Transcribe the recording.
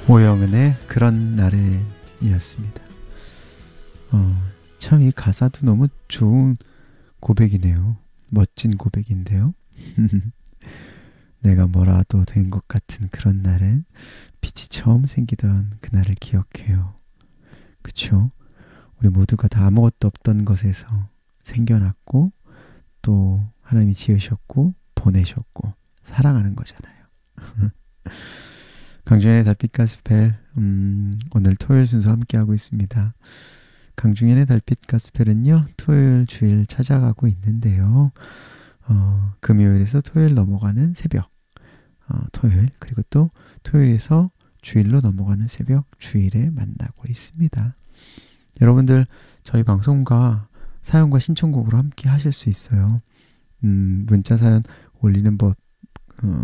오영은의 그런 날에이었습니다. 참 이 가사도 너무 좋은 고백이네요. 멋진 고백인데요. 내가 뭐라도 된 것 같은 그런 날엔 빛이 처음 생기던 그날을 기억해요. 그쵸? 우리 모두가 다 아무것도 없던 것에서 생겨났고 또 하나님이 지으셨고 보내셨고 사랑하는 거잖아요. 강준현의 달빛 가스펠 오늘 토요일 순서 함께하고 있습니다. 강준현의 달빛 가스펠은요 토요일 주일 찾아가고 있는데요. 금요일에서 토요일 넘어가는 새벽 토요일 그리고 또 토요일에서 주일로 넘어가는 새벽 주일에 만나고 있습니다. 여러분들 저희 방송과 사연과 신청곡으로 함께 하실 수 있어요. 문자 사연 올리는 법